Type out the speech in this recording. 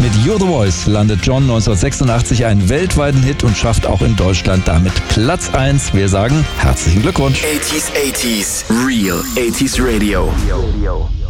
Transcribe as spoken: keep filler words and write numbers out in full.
Mit You're the Voice landet John neunzehnhundertsechsundachtzig einen weltweiten Hit und schafft auch in Deutschland damit Platz eins. Wir sagen herzlichen Glückwunsch. eighties, eighties, Real eighties Radio.